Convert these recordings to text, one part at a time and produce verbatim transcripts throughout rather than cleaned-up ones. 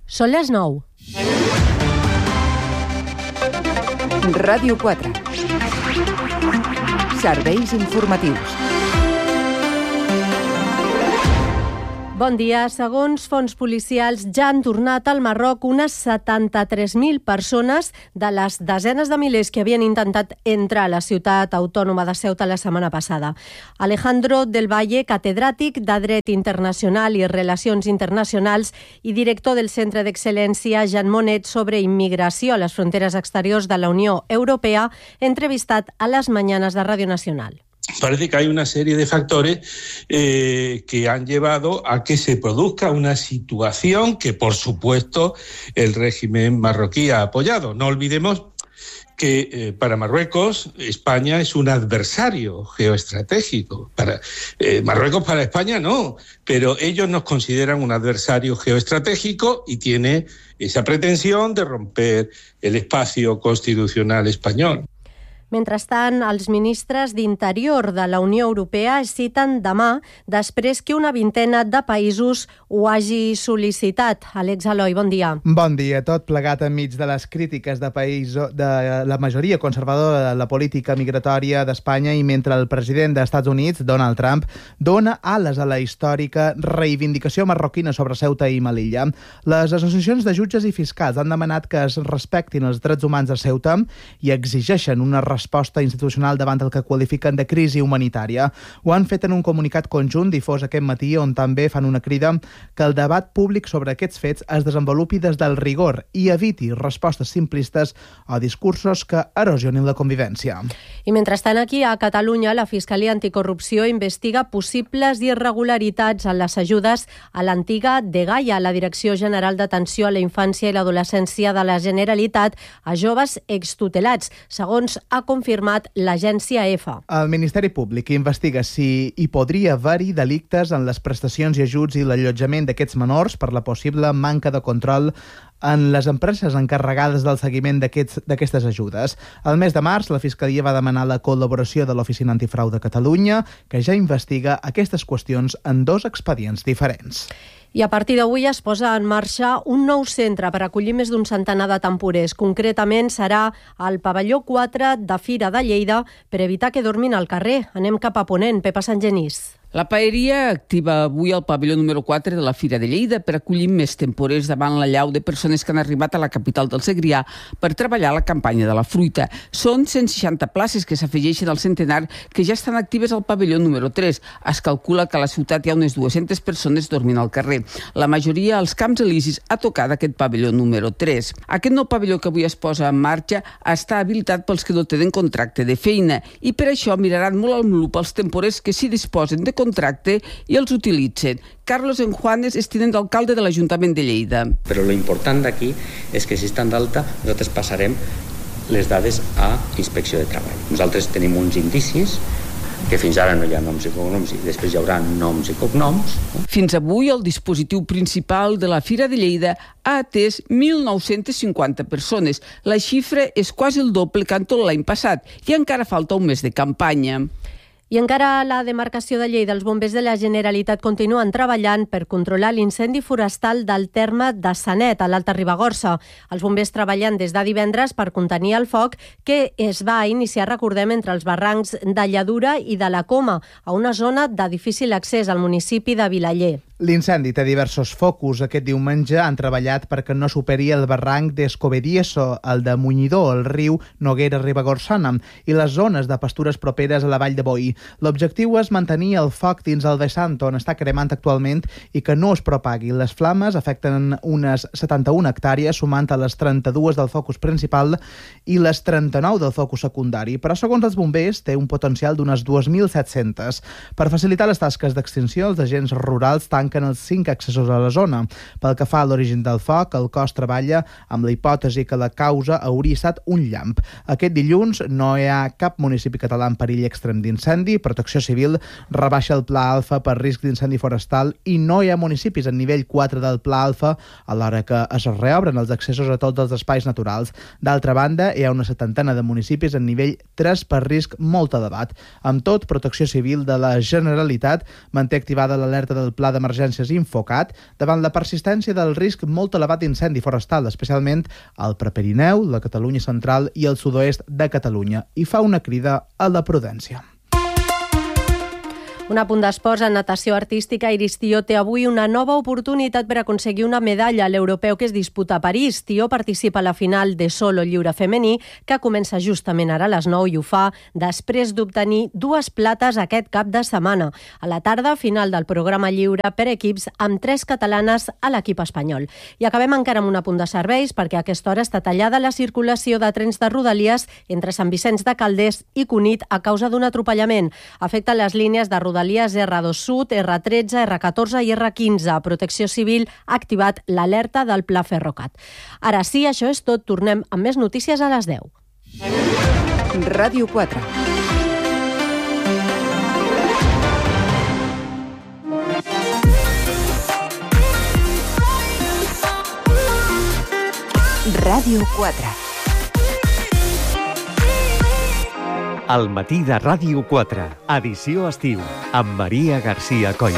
Són les nou. Ràdio quatre. Serveis informatius. Bon dia. Segons fons policials, ja han tornat al Marroc unes setanta-tres mil persones de les desenes de milers que havien intentat entrar a la ciutat autònoma de Ceuta la setmana passada. Alejandro del Valle, catedràtic de Dret Internacional i Relacions Internacionals i director del Centre d'Excel·lència Jean Monnet sobre immigració a les fronteres exteriors de la Unió Europea, entrevistat a les mañanas de Radio Nacional. Parece que hay una serie de factores eh, que han llevado a que se produzca una situación que, por supuesto, el régimen marroquí ha apoyado. No olvidemos que eh, para Marruecos, España es un adversario geoestratégico. Para eh, Marruecos para España no, pero ellos nos consideran un adversario geoestratégico y tiene esa pretensión de romper el espacio constitucional español. Mentrestant, els ministres d'Interior de la Unió Europea es citen demà després que una vintena de països ho hagi sol·licitat. Àlex Eloi, bon dia. Bon dia. Tot plegat enmig de les crítiques de país de la majoria conservadora de la política migratòria d'Espanya i mentre el president dels Estats Units, Donald Trump, dona ales a la històrica reivindicació marroquina sobre Ceuta i Melilla. Les associacions de jutges i fiscals han demanat que es respectin els drets humans de Ceuta i exigeixen una resposta institucional davant el que qualifiquen de crisi humanitària. Ho han fet en un comunicat conjunt difós aquest matí on també fan una crida que el debat públic sobre aquests fets es desenvolupi des del rigor i eviti respostes simplistes o discursos que erosionin la convivència. I mentrestant aquí a Catalunya la Fiscalia Anticorrupció investiga possibles irregularitats en les ajudes a l'antiga DEGAIA, la Direcció General d'Atenció a la Infància i l'Adolescència de la Generalitat, a joves extutelats, segons ha confirmat l'agència EFA. El Ministeri Públic investiga si hi podria haver-hi delictes en les prestacions i ajuts i l'allotjament d'aquests menors per la possible manca de control en les empreses encarregades del seguiment d'aquestes ajudes. Al mes de març, la Fiscalia va demanar la col·laboració de l'Oficina Antifrau de Catalunya, que ja investiga aquestes qüestions en dos expedients diferents. I a partir d'avui es posa en marxa un nou centre per acollir més d'un centenar de temporers. Concretament serà al pavelló quatre de Fira de Lleida per evitar que dormin al carrer. Anem cap a Ponent. Pepa Sant Genís. La paeria activa avui el pavelló número quatre de la Fira de Lleida per acollir més temporers davant la llau de persones que han arribat a la capital del Segrià per treballar a la campanya de la fruita. Són cent seixanta places que s'afegeixen al centenar que ja estan actives al pavelló número tres. Es calcula que a la ciutat hi ha unes dues-centes persones dormint al carrer. La majoria als Camps Elisis ha tocat aquest pavelló número tres. Aquest nou pavelló que avui es posa en marxa està habilitat pels que no tenen contracte de feina i per això miraran molt al lup els temporers que s'hi disposen de contracte i els utilitzen. Carlos Enjuanes és tinent d'alcalde de l'Ajuntament de Lleida. Però lo important d'aquí és que si estan d'alta nosaltres passarem les dades a Inspecció de Treball. Nosaltres tenim uns indicis que fins ara no hi ha noms i cognoms i després hi haurà noms i cognoms. Fins avui el dispositiu principal de la Fira de Lleida ha atès mil nou-cents cinquanta persones. La xifra és quasi el doble que en tot l'any passat i encara falta un mes de campanya. I encara a la demarcació de Lleida, els bombers de la Generalitat continuen treballant per controlar l'incendi forestal del terme de Sanet, a l'Alta Ribagorça. Els bombers treballen des de divendres per contenir el foc que es va iniciar, recordem, entre els barrancs de Lladura i de la Coma, a una zona de difícil accés al municipi de Vilaller. L'incendi té diversos focus. Aquest diumenge han treballat perquè no superi el barranc d'Escobedieso, el de Munyidor, el riu Noguera Ribagorçana i les zones de pastures properes a la vall de Boí. L'objectiu és mantenir el foc dins el vessant on està cremant actualment i que no es propagui. Les flames afecten unes setanta-una hectàrees, sumant a les trenta-dues del focus principal i les trenta-nou del focus secundari, però segons els bombers té un potencial d'unes dos mil set-centes. Per facilitar les tasques d'extinció, els agents rurals tanquen els cinc accessos a la zona. Pel que fa a l'origen del foc, el cos treballa amb la hipòtesi que la causa hauria estat un llamp. Aquest dilluns no hi ha cap municipi català en perill extrem d'incendi. d'incendi, Protecció Civil rebaixa el Pla Alfa per risc d'incendi forestal i no hi ha municipis en nivell quatre del Pla Alfa, alhora que es reobren els accessos a tots els espais naturals. D'altra banda, hi ha una setantena de municipis en nivell tres per risc molt elevat. Amb tot, Protecció Civil de la Generalitat manté activada l'alerta del Pla d'Emergències Infocat davant la persistència del risc molt elevat d'incendi forestal, especialment al Prepirineu, la Catalunya central i el sud-oest de Catalunya, i fa una crida a la prudència. Un apunt d'esports en natació artística. Iris Tió té avui una nova oportunitat per aconseguir una medalla a l'europeu que es disputa a París. Tió participa a la final de solo lliure femení, que comença justament ara a les nou i ho fa després d'obtenir dues plates aquest cap de setmana. A la tarda, final del programa lliure per equips amb tres catalanes a l'equip espanyol. I acabem encara amb un apunt de serveis, perquè a aquesta hora està tallada la circulació de trens de Rodalies entre Sant Vicenç de Calders i Cunit a causa d'un atropellament. Afecta les línies de Rodalies erra dos Sud, erra tretze, erra catorze i erra quinze. Protecció Civil ha activat l'alerta del Pla Ferrocat. Ara sí, això és tot. Tornem amb més notícies a les deu. Ràdio quatre. Ràdio quatre. El matí de Ràdio quatre, edició estiu, amb Maria Garcia Coll.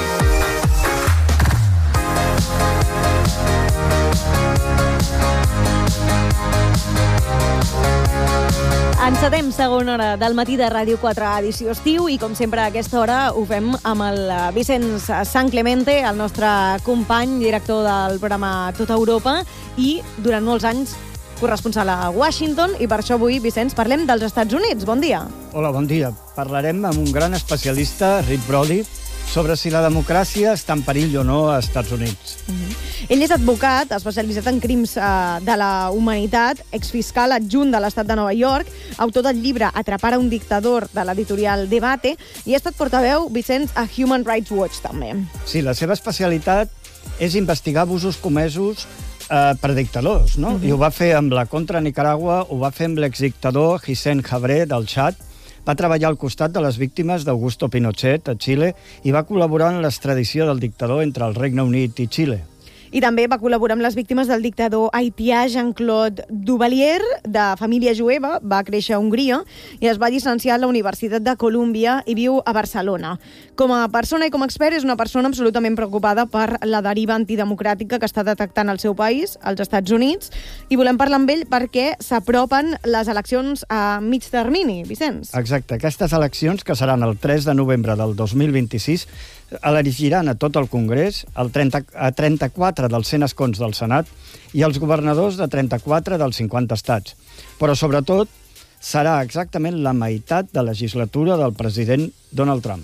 Encetem segona hora del matí de Ràdio quatre, edició estiu, i com sempre a aquesta hora ho fem amb el Vicenç San Clemente, el nostre company, director del programa Tot Europa i durant molts anys corresponsal a Washington, i per això avui, Vicenç, parlem dels Estats Units. Bon dia. Hola, bon dia. Parlarem amb un gran especialista, Rick Brody, sobre si la democràcia està en perill o no als Estats Units. Uh-huh. Ell és advocat, especialitzat en crims uh, de la humanitat, exfiscal adjunt de l'estat de Nova York, autor del llibre Atrapar a un dictador, de l'editorial Debate, i ha estat portaveu, Vicenç, a Human Rights Watch, també. Sí, la seva especialitat és investigar abusos comesos Uh, per dictadors, no? Uh-huh. I ho va fer amb la contra Nicaragua, ho va fer amb l'exdictador Hissène Habré del Txad, va treballar al costat de les víctimes d'Augusto Pinochet a Xile i va col·laborar en l'extradició del dictador entre el Regne Unit i Xile. I també va col·laborar amb les víctimes del dictador haitià Jean-Claude Duvalier, de família jueva, va créixer a Hongria i es va llicenciar a la Universitat de Colúmbia i viu a Barcelona. Com a persona i com a expert, és una persona absolutament preocupada per la deriva antidemocràtica que està detectant el seu país, als Estats Units, i volem parlar amb ell perquè s'apropen les eleccions a mig termini, Vicenç. Exacte, aquestes eleccions, que seran el tres de novembre del dos mil vint-i-sis, elegiran a tot el Congrés, el trenta, a trenta-quatre dels cent escons del Senat i els governadors de trenta-quatre dels cinquanta estats. Però, sobretot, serà exactament la meitat de legislatura del president Donald Trump.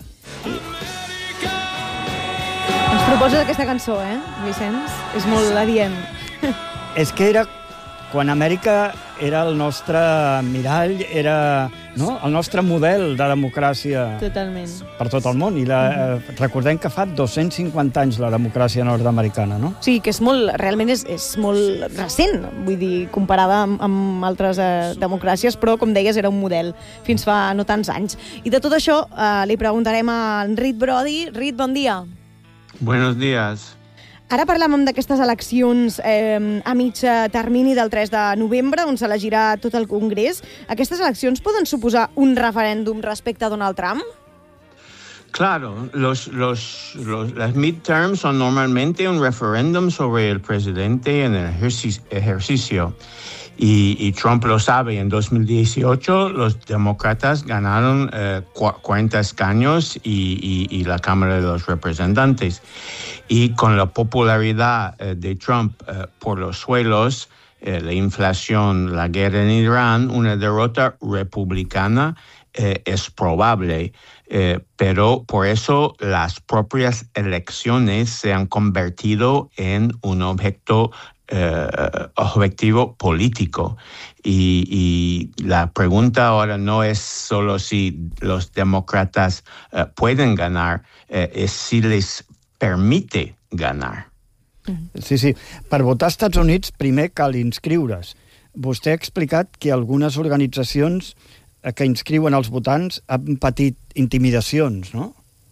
Ens proposes aquesta cançó, eh, Vicenç? És molt adient. És que era quan Amèrica era el nostre mirall, era, no?, el nostre model de democràcia. Totalment. Per tot el món. I la, eh, recordem que fa dos-cents cinquanta anys la democràcia nord-americana, no? Sí, que és molt, realment és, és molt recent, vull dir, comparada amb, amb altres eh, democràcies, però, com deies, era un model fins fa no tants anys. I de tot això eh, li preguntarem a en Rick Brody. Rick, bon dia. Buenos días. Ara parlàvem d'aquestes eleccions eh, a mig termini del tres de novembre, on s'elegirà tot el Congrés. Aquestes eleccions poden suposar un referèndum respecte a Donald Trump? Claro, los, los, los, las midterms son normalmente un referéndum sobre el presidente en el ejercicio. Y, y Trump lo sabe. En dos mil dieciocho los demócratas ganaron eh, cuarenta escaños y, y, y la Cámara de los Representantes. Y con la popularidad eh, de Trump eh, por los suelos, eh, la inflación, la guerra en Irán, una derrota republicana eh, es probable. Eh, pero por eso las propias elecciones se han convertido en un objeto Uh, objetivo político. Y, y la pregunta ahora no es solo si los demócratas uh, pueden ganar, uh, es si les permite ganar. Sí, sí. Per votar als Estats Units primer cal inscriure's. Vostè ha explicat que algunes organitzacions que inscriuen els votants han patit intimidacions, ¿no?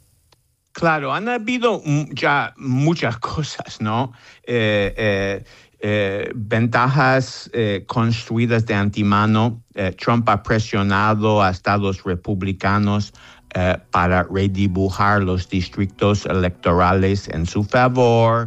Claro, han habido ya muchas cosas, ¿no? Eh, eh, eh, ventajas eh, construidas de antemano. Eh, Trump ha presionado a estados republicanos eh, para redibujar los distritos electorales en su favor.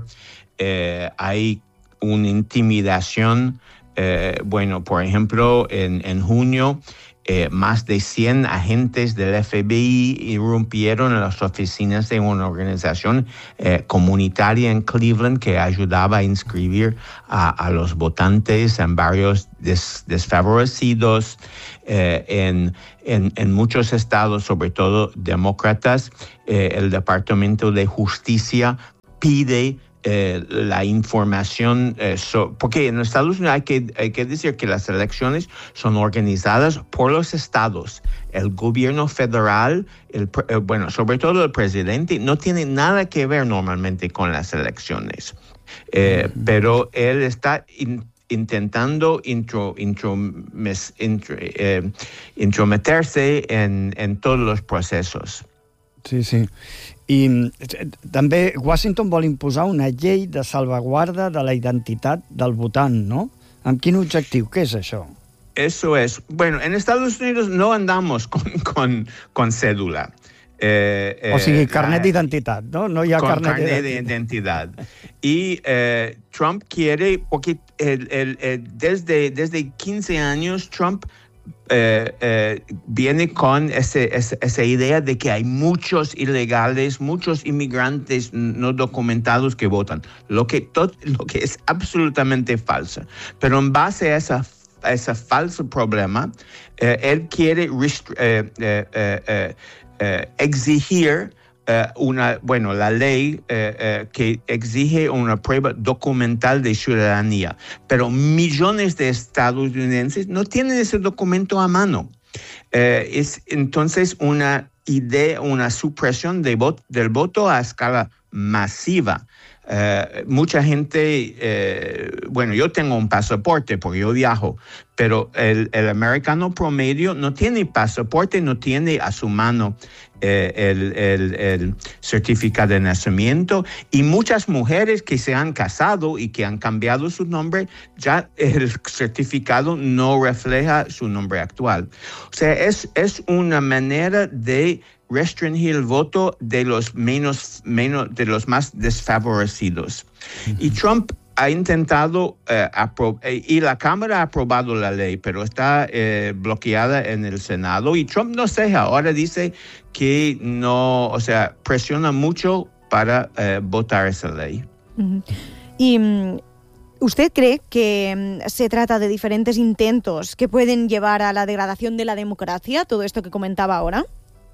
Eh, hay una intimidación. Eh, bueno, por ejemplo, en, en junio, eh, más de cien agentes del F B I irrumpieron en las oficinas de una organización eh, comunitaria en Cleveland que ayudaba a inscribir a, a los votantes en barrios des, desfavorecidos. Eh, en, en, en muchos estados, sobre todo demócratas, eh, el Departamento de Justicia pide Eh, la información, eh, so, porque en Estados Unidos hay que, hay que decir que las elecciones son organizadas por los estados. El gobierno federal, el, eh, bueno, sobre todo el presidente, no tiene nada que ver normalmente con las elecciones. Eh, uh-huh. Pero él está in, intentando intro, intro, mes, intro, eh, intrometerse en, en todos los procesos. Sí, sí. I també Washington vol imposar una llei de salvaguarda de la identitat del votant, ¿no? Amb quin objectiu? Què és això? Eso es. Bueno, en Estados Unidos no andamos con, con, con cédula. Eh, eh, o sigui, carnet d'identitat, ¿no? No hi ha con carnet, carnet de identidad. Y eh, Trump quiere, porque el, el, el, desde, desde quince años Trump Eh, eh, viene con ese, ese, esa idea de que hay muchos ilegales, muchos inmigrantes no documentados que votan, lo que, todo, lo que es absolutamente falso. Pero en base a esa, a ese falso problema, eh, él quiere restri- eh, eh, eh, eh, exigir Uh, una, bueno, la ley uh, uh, que exige una prueba documental de ciudadanía, pero millones de estadounidenses no tienen ese documento a mano. Uh, es entonces una idea, una supresión de vot- del voto a escala masiva. Uh, mucha gente, uh, bueno, yo tengo un pasaporte porque yo viajo, pero el, el americano promedio no tiene pasaporte, no tiene a su mano eh, el, el, el certificado de nacimiento, y muchas mujeres que se han casado y que han cambiado su nombre, ya el certificado no refleja su nombre actual. O sea, es, es una manera de restringir el voto de los menos, menos de los más desfavorecidos. Uh-huh. Y Trump ha intentado, eh, apro- eh, y la Cámara ha aprobado la ley, pero está eh, bloqueada en el Senado, y Trump no sé, ahora dice que no, o sea, presiona mucho para eh, votar esa ley. Uh-huh. Y um, ¿usted cree que um, se trata de diferentes intentos que pueden llevar a la degradación de la democracia, todo esto que comentaba ahora?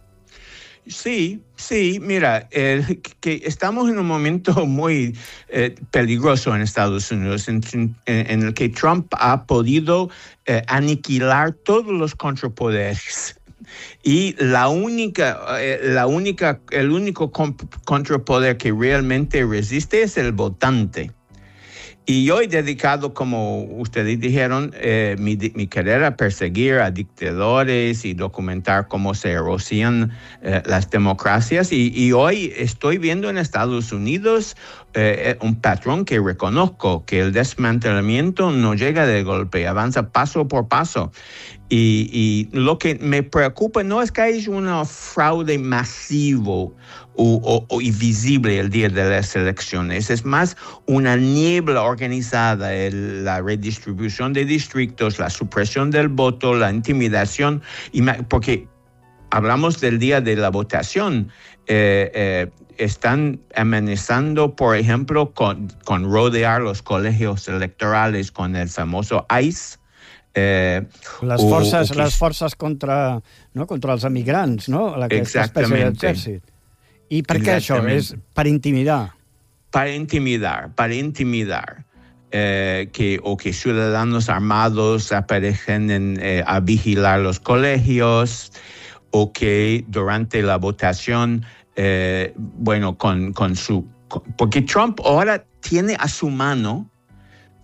Sí, sí, mira, eh, que estamos en un momento muy eh, peligroso en Estados Unidos, en, en, en el que Trump ha podido eh, aniquilar todos los contrapoderes. Y la única, eh, la única, el único comp- contrapoder que realmente resiste es el votante. Y yo he dedicado, como ustedes dijeron, eh, mi, mi carrera a perseguir a dictadores y documentar cómo se erosionan eh, las democracias. Y, y hoy estoy viendo en Estados Unidos eh, un patrón que reconozco, que el desmantelamiento no llega de golpe, avanza paso por paso. Y, y lo que me preocupa no es que haya un fraude masivo o, o, o invisible el día de las elecciones, es más una niebla organizada, el, la redistribución de distritos, la supresión del voto, la intimidación, y ma- porque hablamos del día de la votación, eh, eh, están amenazando, por ejemplo, con, con rodear los colegios electorales con el famoso ICE. Eh, les forces, o, o les forces contra, no, contra els emigrants, no? Aquesta espècie d'exèrcit. I per què això? És per intimidar? Para intimidar, para intimidar. Eh, que, o que ciudadanos armados aparezcan en, eh, a vigilar los colegios, o que durante la votación, eh, bueno, con, con su... Con, porque Trump ahora tiene a su mano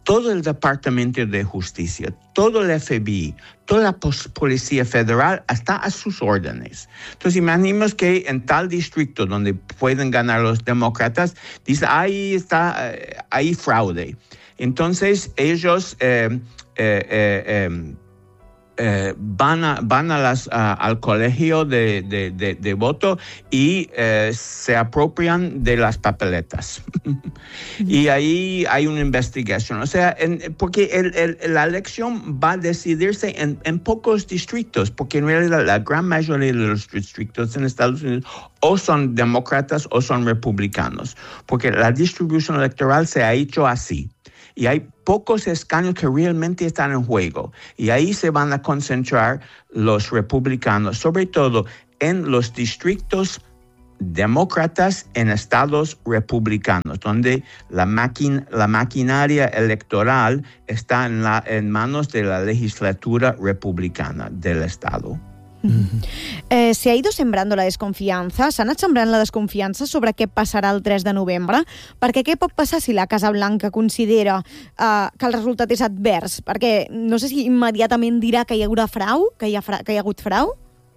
todo el Departamento de Justicia, todo el F B I, toda la Policía Federal está a sus órdenes. Entonces, imaginemos que en tal distrito donde pueden ganar los demócratas, dice, ahí está, hay fraude. Entonces, ellos eh, eh, eh, eh, eh, van, a, van a las, a, al colegio de, de, de, de voto y eh, se apropian de las papeletas. Y ahí hay una investigación. O sea, en, porque el, el, la elección va a decidirse en, en pocos distritos, porque en realidad la gran mayoría de los distritos en Estados Unidos o son demócratas o son republicanos, porque la distribución electoral se ha hecho así. Y hay pocos escaños que realmente están en juego. Y ahí se van a concentrar los republicanos, sobre todo en los distritos demócratas en estados republicanos, donde la, maquin- la maquinaria electoral está en, la, en manos de la legislatura republicana del estado. Mm-hmm. Eh, se ha ido sembrando la desconfiança, s'ha anat sembrant la desconfiança sobre què passarà el tres de novembre, perquè què pot passar si la Casa Blanca considera eh, que el resultat és advers? Perquè no sé si immediatament dirà que hi haurà frau, que hi ha, fra- que hi ha hagut frau?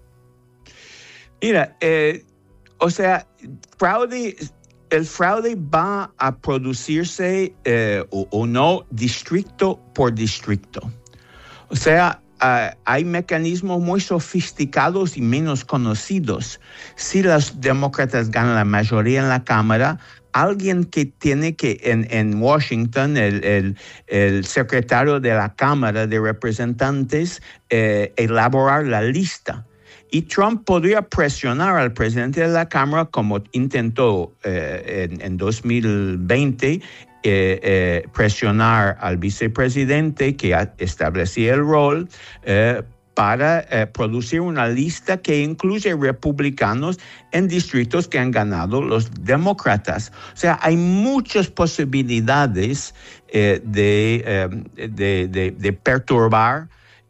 Mira, eh, o sea, fraude, el fraude va a producirse eh, o, o no distrito por distrito. O sea, Uh, hay mecanismos muy sofisticados y menos conocidos. Si los demócratas ganan la mayoría en la Cámara, alguien que tiene que, en, en Washington, el, el, el secretario de la Cámara de Representantes, eh, elaborar la lista. Y Trump podría presionar al presidente de la Cámara, como intentó eh, en, en dos mil veinte, Eh, eh, presionar al vicepresidente que establecía el rol eh, para eh, producir una lista que incluye republicanos en distritos que han ganado los demócratas. O sea, hay muchas posibilidades eh, de, eh, de, de, de perturbar.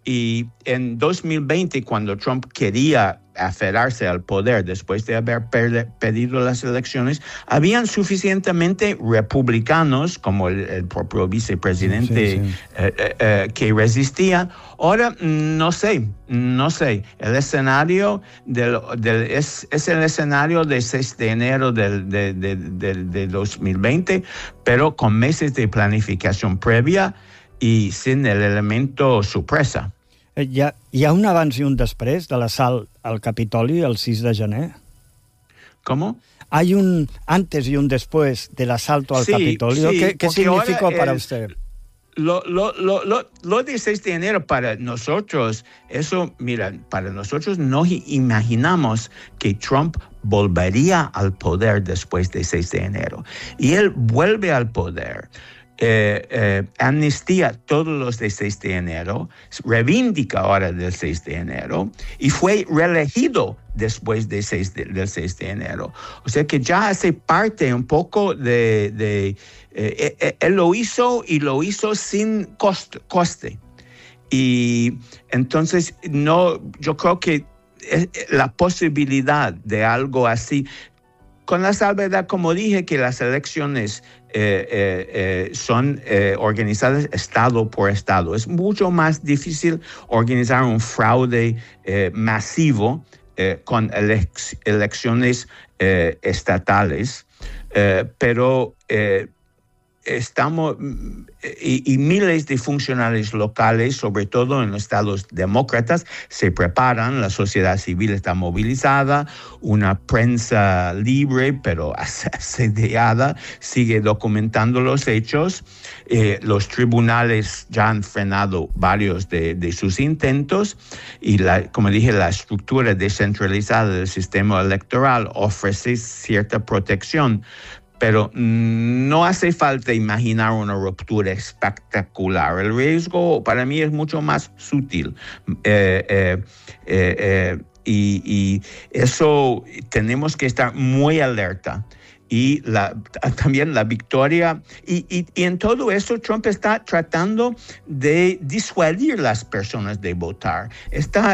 Y en dos mil veinte, cuando Trump quería aferrarse al poder después de haber per- perdido las elecciones, habían suficientemente republicanos, como el, el propio vicepresidente, sí, sí. Eh, eh, eh, que resistían. Ahora, no sé, no sé. El escenario del, del, es, es el escenario del seis de enero del, de, de, de, de dos mil veinte, pero con meses de planificación previa i sin el elemento sorpresa. Hi ha, hi ha un abans i un després de l'assalt al Capitoli el sis de gener? ¿Cómo? Hay un antes y un después del asalto al sí, Capitolio. Sí, ¿Qué, qué significó para el, usted? Lo, lo, lo, lo, lo del seis de enero para nosotros, eso, mira, para nosotros no imaginamos que Trump volvería al poder después del seis de enero. Y él vuelve al poder. Eh, eh, amnistía todos los del seis de enero, reivindica ahora del seis de enero y fue reelegido después de seis de, del seis de enero. O sea que ya hace parte un poco de... de eh, eh, él lo hizo y lo hizo sin coste, coste. Y entonces no, yo creo que la posibilidad de algo así, con la salvedad, como dije, que las elecciones eh, eh, eh, son eh, organizadas estado por estado. Es mucho más difícil organizar un fraude eh, masivo eh, con elec- elecciones eh, estatales, eh, pero eh, estamos y, y miles de funcionarios locales, sobre todo en los estados demócratas, se preparan, la sociedad civil está movilizada, una prensa libre pero asediada sigue documentando los hechos, eh, los tribunales ya han frenado varios de, de sus intentos y, la, como dije, la estructura descentralizada del sistema electoral ofrece cierta protección. Pero no hace falta imaginar una ruptura espectacular. El riesgo para mí es mucho más sutil. Eh, eh, eh, eh, y, y eso tenemos que estar muy alerta. Y la, también la victoria. Y, y, y en todo eso Trump está tratando de disuadir las personas de votar. Está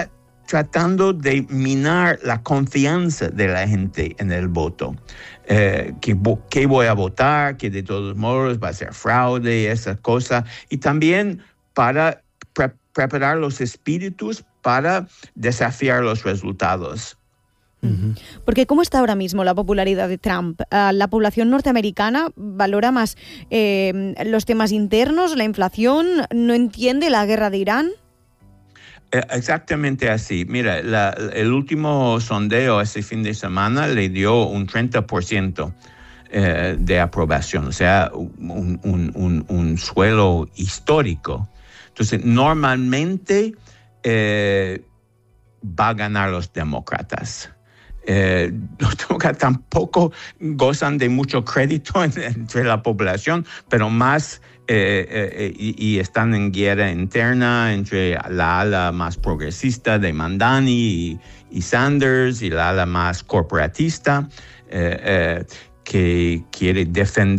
tratando de minar la confianza de la gente en el voto. Eh, que, que voy a votar, que de todos modos va a ser fraude, esas cosas. Y también para pre- preparar los espíritus para desafiar los resultados. Uh-huh. Porque ¿cómo está ahora mismo la popularidad de Trump? Uh, ¿La población norteamericana valora más eh, los temas internos, la inflación? ¿No entiende la guerra de Irán? Exactamente así. Mira, la, el último sondeo ese fin de semana le dio un treinta por ciento eh, de aprobación, o sea, un, un, un, un suelo histórico. Entonces, normalmente eh, va a ganar los demócratas. Eh, los demócratas tampoco gozan de mucho crédito en, entre la población, pero más eh, eh, y, y están en guerra interna entre la ala más progresista de Mandani y, y Sanders y la ala más corporatista eh, eh, que quiere defender